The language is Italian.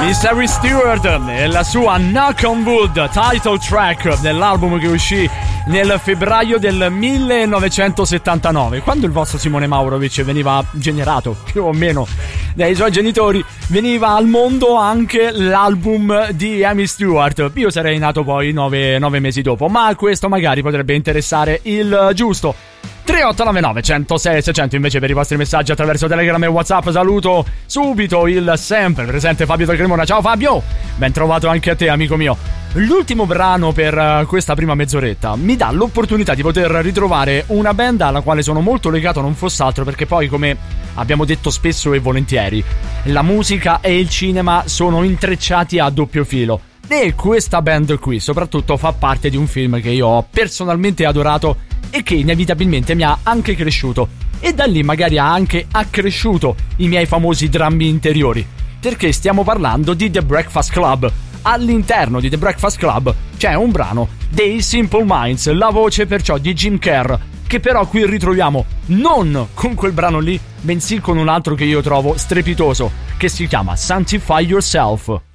Mr. Harry Stewart nella sua Knock on Wood title track dell'album che uscì nel febbraio del 1979, quando il vostro Simone Maurovic veniva generato più o meno dai suoi genitori. Veniva al mondo anche l'album di Amy Stewart. Io sarei nato poi 9 mesi dopo, ma questo magari potrebbe interessare il giusto. 3899 106 600 invece per i vostri messaggi attraverso Telegram e WhatsApp. Saluto subito il sempre presente Fabio Del Cremona. Ciao Fabio, ben trovato anche a te amico mio. L'ultimo brano per questa prima mezz'oretta mi dà l'opportunità di poter ritrovare una band alla quale sono molto legato, non fosse altro perché poi, come abbiamo detto spesso e volentieri, la musica e il cinema sono intrecciati a doppio filo. E questa band qui soprattutto fa parte di un film che io ho personalmente adorato e che inevitabilmente mi ha anche cresciuto, e da lì magari ha anche accresciuto i miei famosi drammi interiori, perché stiamo parlando di The Breakfast Club. All'interno di The Breakfast Club c'è un brano dei Simple Minds, la voce perciò di Jim Kerr, che però qui ritroviamo non con quel brano lì, bensì con un altro che io trovo strepitoso, che si chiama Sanctify Yourself.